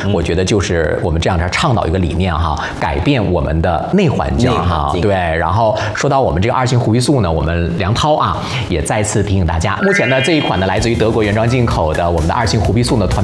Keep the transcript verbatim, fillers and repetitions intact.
我觉得就是我们这两天倡导一个理念哈，改变我们的内环境哈。对，然后说到我们这个二型胡皮素呢，我们梁涛啊也再次提醒大家，目前呢这一款呢来自于德国原装进口的我们的二型胡皮素呢团。